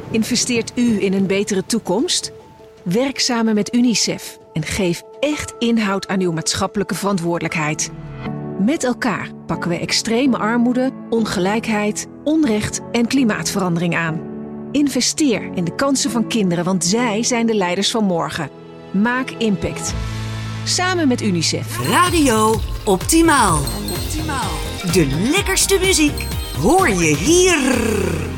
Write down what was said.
Investeert u in een betere toekomst? Werk samen met UNICEF en geef echt inhoud aan uw maatschappelijke verantwoordelijkheid. Met elkaar pakken we extreme armoede, ongelijkheid, onrecht en klimaatverandering aan. Investeer in de kansen van kinderen, want zij zijn de leiders van morgen. Maak impact. Samen met UNICEF. Radio Optimaal. De lekkerste muziek hoor je hier.